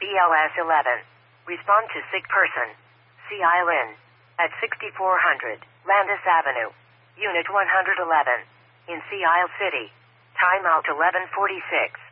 BLS 11. Respond to sick person. See Lynn. At 6400 Landis Avenue. Unit 111. In Sea Isle City. Timeout 11:46.